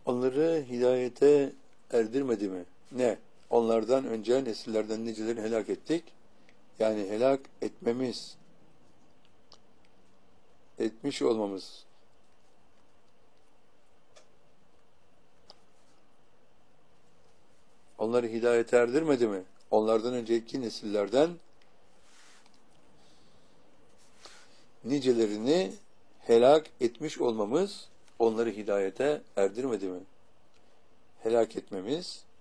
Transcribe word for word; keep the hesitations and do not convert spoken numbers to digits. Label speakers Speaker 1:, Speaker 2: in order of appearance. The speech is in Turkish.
Speaker 1: Onları hidayete erdirmedi mi? Ne? Onlardan önce nesillerden niceleri helak ettik. Yani helak etmemiz, etmiş olmamız. Onları hidayete erdirmedi mi? Onlardan önceki nesillerden nicelerini helak etmiş olmamız onları hidayete erdirmedi mi? Helak etmemiz